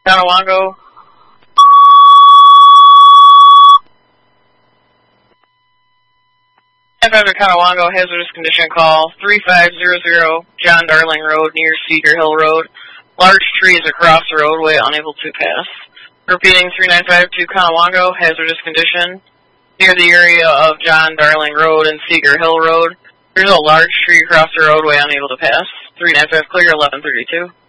Conewango. After Conewango, hazardous condition call 3500 John Darling Road near Cedar Hill Road. Large trees across the roadway, unable to pass. Repeating 3952 Conewango, hazardous condition near the area of John Darling Road and Cedar Hill Road. There's a large tree across the roadway, unable to pass. 395 clear, 1132.